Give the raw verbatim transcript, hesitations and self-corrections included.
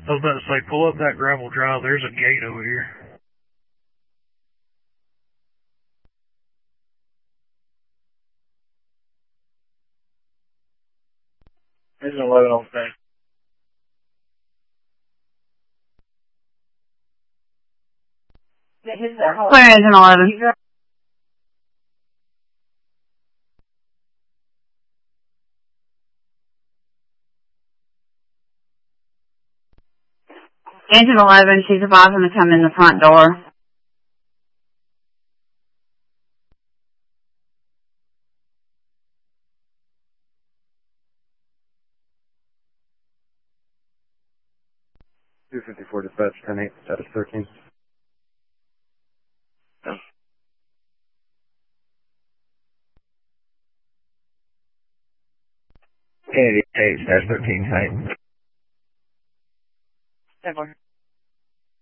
I was about to say, pull up that gravel drive. There's a gate over here. There's an eleven on the thing. Where is an eleven? Engine eleven, she's advising to come in the front door. two fifty-four dispatch, ten eight, status thirteen. Kennedy eight, status thirteen, height. Seven.